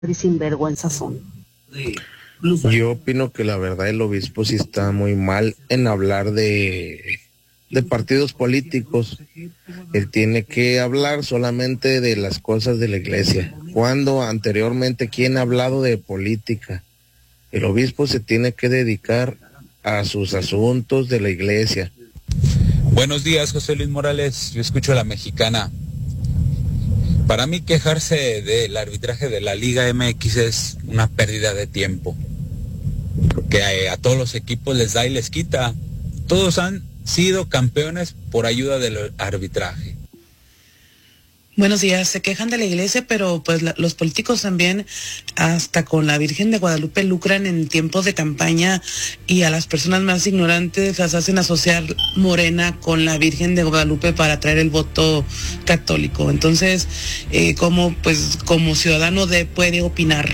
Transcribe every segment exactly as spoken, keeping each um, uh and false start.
y sinvergüenzas son. Yo opino que la verdad el obispo sí está muy mal en hablar de, de partidos políticos. Él tiene que hablar solamente de las cosas de la iglesia. Cuando anteriormente, ¿quién ha hablado de política? El obispo se tiene que dedicar a sus asuntos de la iglesia. Buenos días, José Luis Morales. Yo escucho a la mexicana. Para mí quejarse del arbitraje de la Liga M X es una pérdida de tiempo. Porque a, a todos los equipos les da y les quita. Todos han sido campeones por ayuda del arbitraje. Buenos días, se quejan de la iglesia, pero pues la, los políticos también, hasta con la Virgen de Guadalupe, lucran en tiempos de campaña y a las personas más ignorantes las hacen asociar Morena con la Virgen de Guadalupe para atraer el voto católico. Entonces, eh, como pues como ciudadano de puede opinar.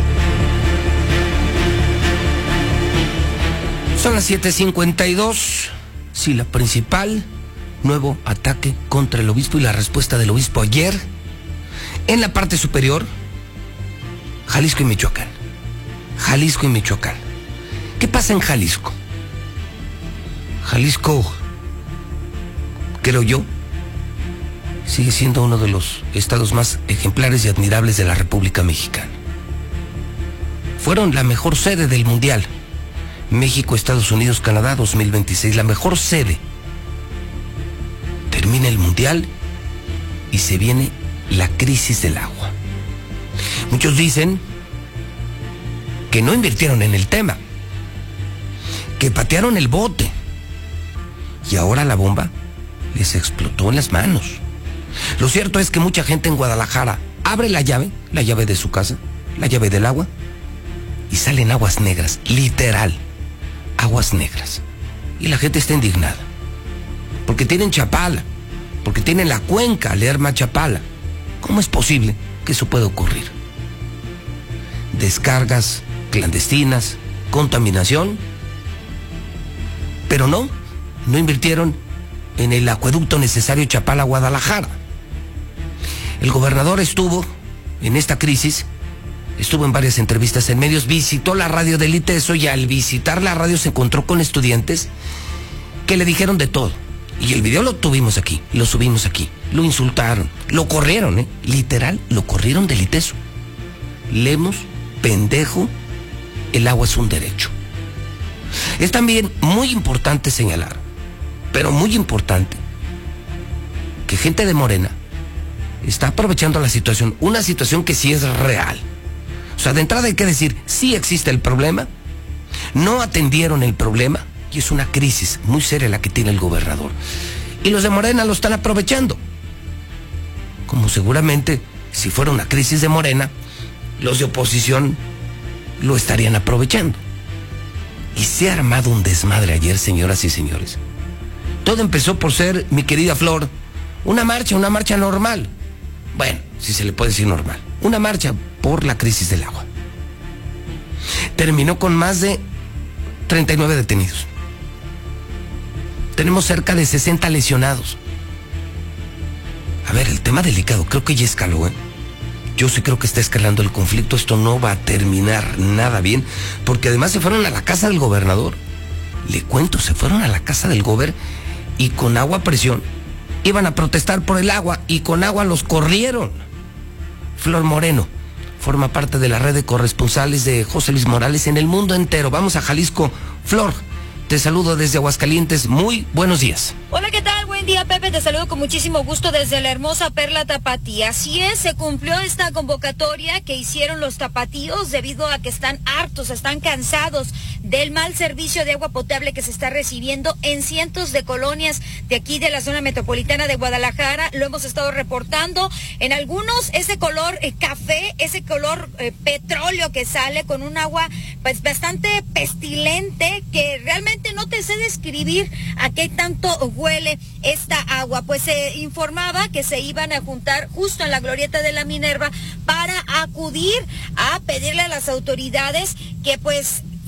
Son las siete cincuenta y dos. Sí, la principal... Nuevo ataque contra el obispo y la respuesta del obispo ayer en la parte superior, Jalisco y Michoacán. Jalisco y Michoacán. ¿Qué pasa en Jalisco? Jalisco, creo yo, sigue siendo uno de los estados más ejemplares y admirables de la República Mexicana. Fueron la mejor sede del Mundial. México, Estados Unidos, Canadá dos mil veintiséis, la mejor sede. Termina el Mundial y se viene la crisis del agua. Muchos dicen que no invirtieron en el tema, que patearon el bote y ahora la bomba les explotó en las manos. Lo cierto es que mucha gente en Guadalajara abre la llave, la llave de su casa, la llave del agua, y salen aguas negras, literal, aguas negras. Y la gente está indignada, porque tienen Chapala, porque tienen la cuenca Lerma-Chapala. ¿Cómo es posible que eso pueda ocurrir? Descargas clandestinas, contaminación, pero no, no invirtieron en el acueducto necesario Chapala-Guadalajara. El gobernador estuvo en esta crisis, estuvo en varias entrevistas en medios, visitó la radio del ITESO y al visitar la radio se encontró con estudiantes que le dijeron de todo. Y el video lo tuvimos aquí, lo subimos aquí. Lo insultaron, lo corrieron, ¿eh? Literal, lo corrieron del ITESO. Lemos, pendejo, el agua es un derecho. Es también muy importante señalar, pero muy importante, que gente de Morena está aprovechando la situación, una situación que sí es real. O sea, de entrada hay que decir, sí existe el problema, no atendieron el problema, y es una crisis muy seria la que tiene el gobernador. Y los de Morena lo están aprovechando. Como seguramente, si fuera una crisis de Morena, los de oposición lo estarían aprovechando. Y se ha armado un desmadre ayer, señoras y señores. Todo empezó por ser, mi querida Flor, una marcha, una marcha normal. Bueno, si se le puede decir normal. Una marcha por la crisis del agua. Terminó con más de treinta y nueve detenidos. Tenemos cerca de sesenta lesionados. A ver, el tema delicado, creo que ya escaló, ¿eh? Yo sí creo que está escalando el conflicto, esto no va a terminar nada bien, porque además se fueron a la casa del gobernador. Le cuento, se fueron a la casa del gober y con agua a presión iban a protestar por el agua y con agua los corrieron. Flor Moreno forma parte de la red de corresponsales de José Luis Morales en el mundo entero. Vamos a Jalisco. Flor, te saludo desde Aguascalientes. Muy buenos días. Hola, ¿qué tal? Buen día, Pepe. Te saludo con muchísimo gusto desde la hermosa Perla Tapatía. Así es, se cumplió esta convocatoria que hicieron los tapatíos debido a que están hartos, están cansados del mal servicio de agua potable que se está recibiendo en cientos de colonias de aquí de la zona metropolitana de Guadalajara. Lo hemos estado reportando. En algunos, ese color eh, café, ese color eh, petróleo que sale con un agua pues bastante pestilente que realmente no te sé describir a qué tanto huele esta agua. Pues se informaba que se iban a juntar justo en la glorieta de la Minerva para acudir a pedirle a las autoridades que pues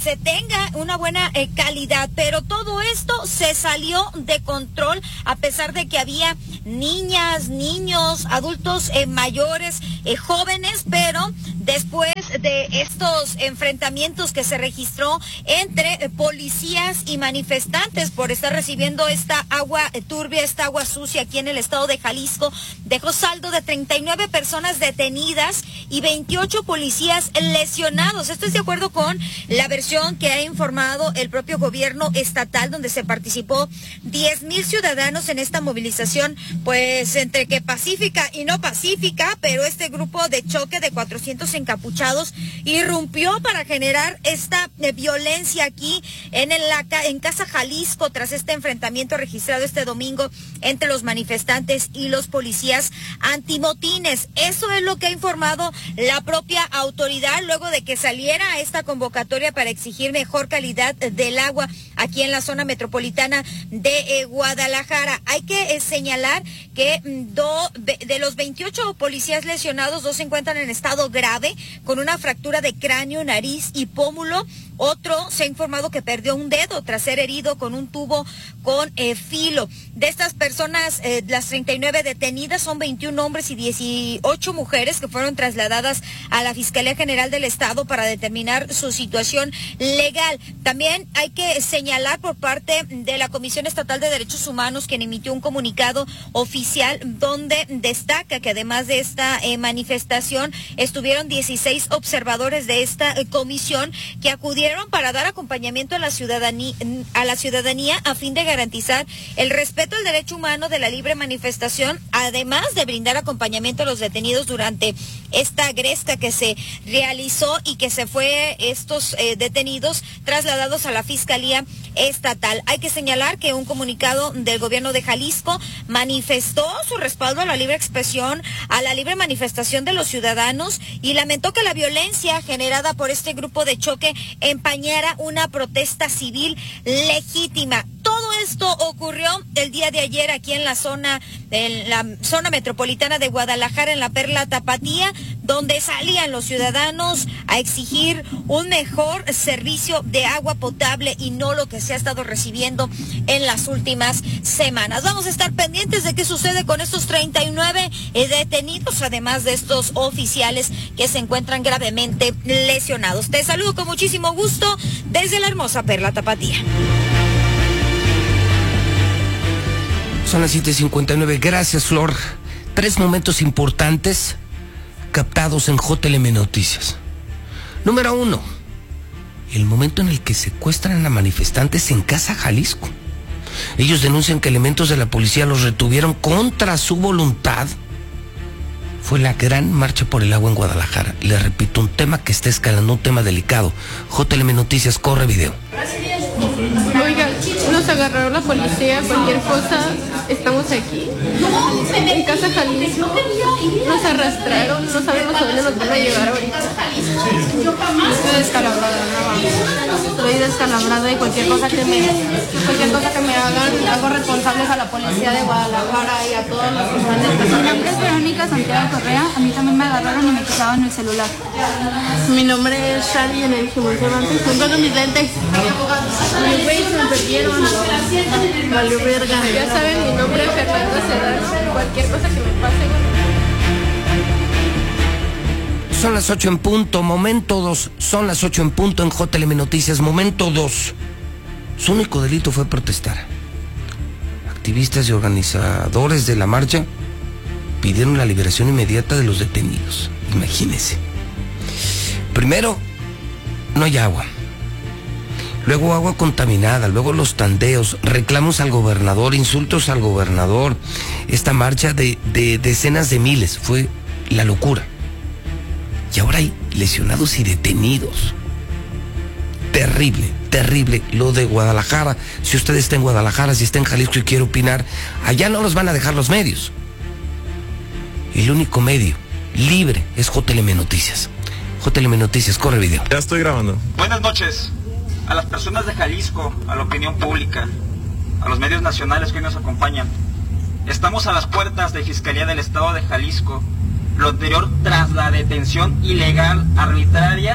se tenga una buena eh, calidad, pero todo esto se salió de control a pesar de que había niñas, niños, adultos eh, mayores, eh, jóvenes, pero después de estos enfrentamientos que se registró entre eh, policías y manifestantes por estar recibiendo esta agua eh, turbia, esta agua sucia aquí en el estado de Jalisco, dejó saldo de treinta y nueve personas detenidas y veintiocho policías lesionados. Esto es de acuerdo con la versión que ha informado el propio gobierno estatal, donde se participó diez mil ciudadanos en esta movilización, pues entre que pacífica y no pacífica, pero este grupo de choque de cuatrocientos encapuchados irrumpió para generar esta eh, violencia aquí en, el, la, en Casa Jalisco tras este enfrentamiento registrado este domingo entre los manifestantes y los policías antimotines. Eso es lo que ha informado la propia autoridad luego de que saliera esta convocatoria para exigir mejor calidad del agua aquí en la zona metropolitana de eh, Guadalajara. Hay que eh, señalar que do, de, de los veintiocho policías lesionados, dos se encuentran en estado grave con una fractura de cráneo, nariz y pómulo. Otro se ha informado que perdió un dedo tras ser herido con un tubo con eh, filo. De estas personas, eh, las treinta y nueve detenidas son veintiún hombres y dieciocho mujeres que fueron trasladadas a la Fiscalía General del Estado para determinar su situación legal. También hay que señalar por parte de la Comisión Estatal de Derechos Humanos, quien emitió un comunicado oficial donde destaca que además de esta eh, manifestación estuvieron dieciséis observadores de esta eh, comisión que acudieron para dar acompañamiento a la ciudadanía, a la ciudadanía a fin de garantizar el respeto al derecho humano de la libre manifestación, además de brindar acompañamiento a los detenidos durante esta gresca que se realizó y que se fue estos eh, detenidos trasladados a la Fiscalía Estatal. Hay que señalar que un comunicado del gobierno de Jalisco manifestó su respaldo a la libre expresión, a la libre manifestación de los ciudadanos y lamentó que la violencia generada por este grupo de choque empañara una protesta civil legítima. Todo esto ocurrió el día de ayer aquí en la zona, en la zona metropolitana de Guadalajara, en la Perla Tapatía, donde salían los ciudadanos a exigir un mejor servicio de agua potable y no lo que se ha estado recibiendo en las últimas semanas. Vamos a estar pendientes de qué sucede con estos treinta y nueve detenidos, además de estos oficiales que se encuentran gravemente lesionados. Te saludo con muchísimo gusto desde la hermosa Perla Tapatía. Son las siete cincuenta y nueve. Gracias, Flor. Tres momentos importantes captados en J L M Noticias. Número uno, el momento en el que secuestran a manifestantes en Casa Jalisco. Ellos denuncian que elementos de la policía los retuvieron contra su voluntad. Fue la gran marcha por el agua en Guadalajara. Les repito, un tema que está escalando, un tema delicado. J L M Noticias, corre video. Oiga, nos agarraron la policía, cualquier cosa, estamos aquí, en Casa Jalisco, nos arrastraron, no sabemos a dónde nos van a llevar ahorita. Estoy descalabrada, no, estoy descalabrada y cualquier cosa que me, cualquier cosa que me hagan, hago responsables a la policía de Guadalajara y a todos los que están en Casa. Mi nombre es Verónica Santiago Correa, a mí también me agarraron y me quitaban el celular. Mi nombre es Shari y me dijimos antes, pongo mis lentes. Mi güey se me perdieron. Vale, verga. Ya saben mi nombre, Fernando Sedano. Cualquier cosa que me pase. Son las ocho en punto, momento dos. Son las ocho en punto en J L M Noticias, momento dos. Su único delito fue protestar. Activistas y organizadores de la marcha pidieron la liberación inmediata de los detenidos. Imagínense. Primero, no hay agua. Luego agua contaminada, luego los tandeos, reclamos al gobernador, insultos al gobernador. Esta marcha de, de decenas de miles fue la locura. Y ahora hay lesionados y detenidos. Terrible, terrible lo de Guadalajara. Si usted está en Guadalajara, si está en Jalisco y quiere opinar, allá no los van a dejar los medios. El único medio libre es J L M Noticias. J L M Noticias, corre video. Ya estoy grabando. Buenas noches a las personas de Jalisco, a la opinión pública, a los medios nacionales que hoy nos acompañan. Estamos a las puertas de Fiscalía del Estado de Jalisco, lo anterior tras la detención ilegal, arbitraria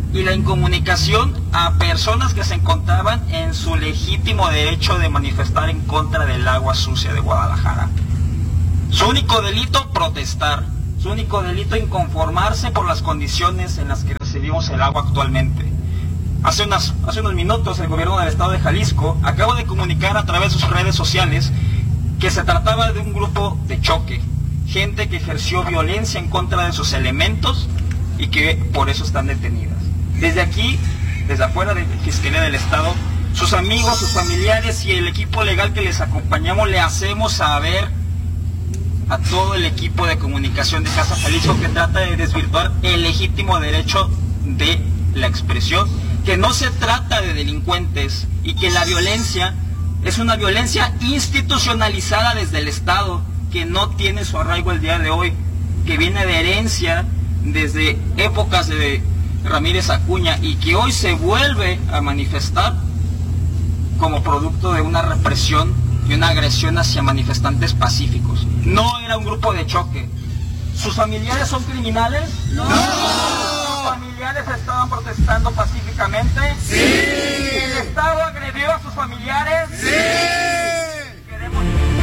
y la incomunicación a personas que se encontraban en su legítimo derecho de manifestar en contra del agua sucia de Guadalajara. Su único delito, protestar. Su único delito, inconformarse por las condiciones en las que recibimos el agua actualmente. Hace, unas, hace unos minutos el gobierno del estado de Jalisco acaba de comunicar a través de sus redes sociales que se trataba de un grupo de choque, gente que ejerció violencia en contra de sus elementos y que por eso están detenidas. Desde aquí, desde afuera de la Fiscalía del Estado, sus amigos, sus familiares y el equipo legal que les acompañamos le hacemos saber a todo el equipo de comunicación de Casa Jalisco que trata de desvirtuar el legítimo derecho de la expresión, que no se trata de delincuentes y que la violencia es una violencia institucionalizada desde el Estado, que no tiene su arraigo el día de hoy, que viene de herencia desde épocas de Ramírez Acuña y que hoy se vuelve a manifestar como producto de una represión y una agresión hacia manifestantes pacíficos. No era un grupo de choque. ¿Sus familiares son criminales? No. ¿Sus familiares estaban protestando pacíficamente? Sí. ¿El Estado agredió a sus familiares? Sí. Queremos...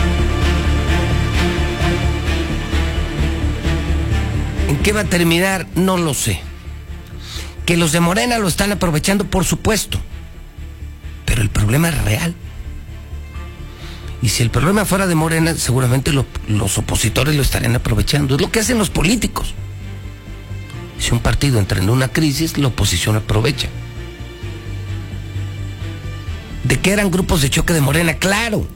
¿En qué va a terminar? No lo sé. Que los de Morena lo están aprovechando, por supuesto. Pero el problema es real. Y si el problema fuera de Morena, seguramente lo, los opositores lo estarían aprovechando. Es lo que hacen los políticos. Si un partido entra en una crisis, la oposición aprovecha. ¿De qué eran grupos de choque de Morena? Claro.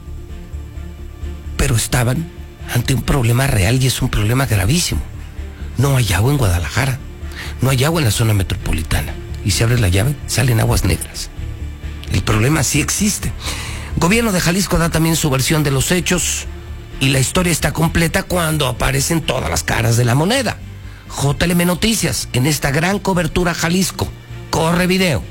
Pero estaban ante un problema real y es un problema gravísimo. No hay agua en Guadalajara. No hay agua en la zona metropolitana. Y si abres la llave, salen aguas negras. El problema sí existe. Gobierno de Jalisco da también su versión de los hechos y la historia está completa cuando aparecen todas las caras de la moneda. J L M Noticias, en esta gran cobertura Jalisco. Corre video.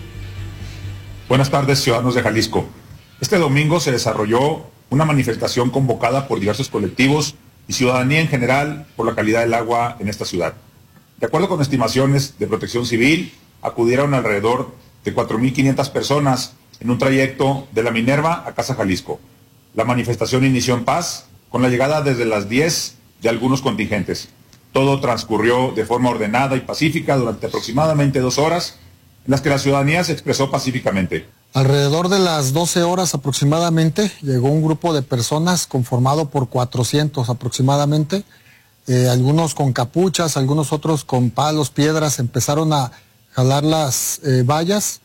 Buenas tardes, ciudadanos de Jalisco. Este domingo se desarrolló una manifestación convocada por diversos colectivos y ciudadanía en general por la calidad del agua en esta ciudad. De acuerdo con estimaciones de Protección Civil, acudieron alrededor de cuatro mil quinientas personas en un trayecto de La Minerva a Casa Jalisco. La manifestación inició en paz, con la llegada desde las diez de algunos contingentes. Todo transcurrió de forma ordenada y pacífica durante aproximadamente dos horas, en las que la ciudadanía se expresó pacíficamente. Alrededor de las doce horas aproximadamente, llegó un grupo de personas conformado por cuatrocientos aproximadamente, eh, algunos con capuchas, algunos otros con palos, piedras, empezaron a jalar las eh, vallas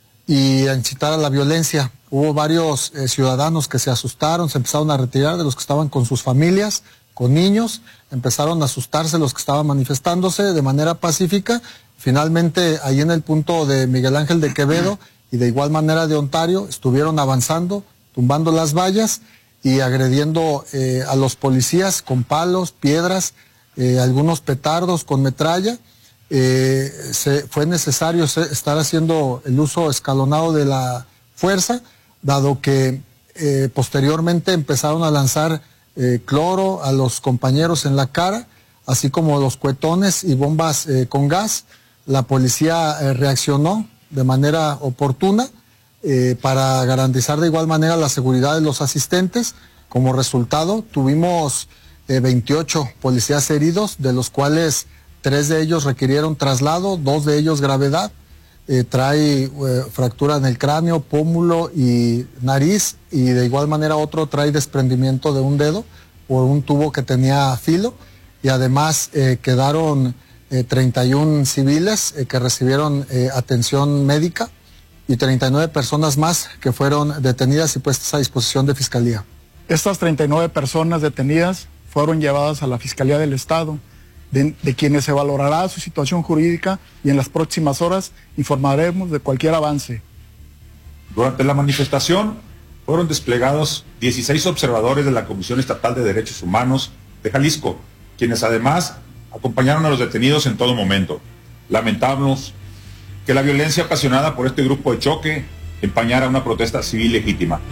y a incitar a la violencia. Hubo varios eh, ciudadanos que se asustaron, se empezaron a retirar de los que estaban con sus familias, con niños, empezaron a asustarse los que estaban manifestándose de manera pacífica. Finalmente, ahí en el punto de Miguel Ángel de Quevedo y de igual manera de Ontario, estuvieron avanzando, tumbando las vallas y agrediendo eh, a los policías con palos, piedras, eh, algunos petardos con metralla. Eh, se, fue necesario se, estar haciendo el uso escalonado de la fuerza, dado que eh, posteriormente empezaron a lanzar eh, cloro a los compañeros en la cara, así como los cuetones y bombas eh, con gas. La policía eh, reaccionó de manera oportuna eh, para garantizar de igual manera la seguridad de los asistentes. Como resultado, tuvimos eh, veintiocho policías heridos, de los cuales tres de ellos requirieron traslado, dos de ellos gravedad. Eh, trae eh, fractura en el cráneo, pómulo y nariz, y de igual manera otro trae desprendimiento de un dedo por un tubo que tenía filo, y además eh, quedaron eh, treinta y uno civiles eh, que recibieron eh, atención médica y treinta y nueve personas más que fueron detenidas y puestas a disposición de Fiscalía. Estas treinta y nueve personas detenidas fueron llevadas a la Fiscalía del Estado, de, de quienes se valorará su situación jurídica, y en las próximas horas informaremos de cualquier avance. Durante la manifestación fueron desplegados dieciséis observadores de la Comisión Estatal de Derechos Humanos de Jalisco, quienes además acompañaron a los detenidos en todo momento. Lamentamos que la violencia ocasionada por este grupo de choque empañara una protesta civil legítima.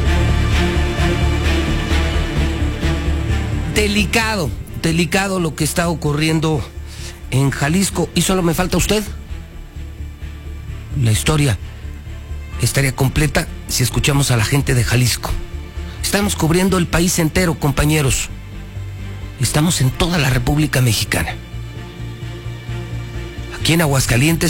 Delicado, delicado lo que está ocurriendo en Jalisco. ¿Y solo me falta usted? La historia estaría completa si escuchamos a la gente de Jalisco. Estamos cubriendo el país entero, compañeros. Estamos en toda la República Mexicana. Aquí en Aguascalientes